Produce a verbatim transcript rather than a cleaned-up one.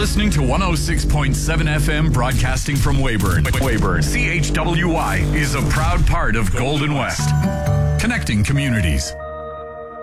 listening to one oh six point seven F M broadcasting from Weyburn. Weyburn. C H W Y is a proud part of Golden West. Connecting communities.